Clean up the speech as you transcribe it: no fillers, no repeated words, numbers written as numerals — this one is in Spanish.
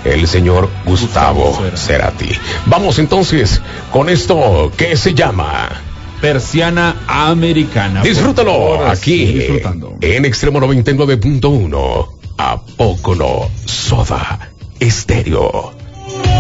el señor Gustavo Cerati. Vamos entonces con esto que se llama Persiana Americana. Disfrútalo aquí disfrutando en Extremo 99.1. ¿A poco no? Soda Estéreo.